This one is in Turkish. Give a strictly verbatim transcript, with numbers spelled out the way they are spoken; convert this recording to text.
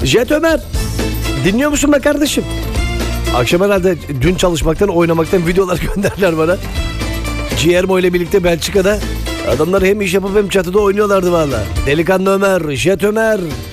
Jet Ömer. Dinliyor musun be kardeşim? Akşam herhalde dün çalışmaktan, oynamaktan videolar gönderdiler bana. Guillermo ile birlikte Belçika'da adamlar hem iş yapıp hem çatıda oynuyorlardı valla. Delikanlı Ömer, Jet Ömer.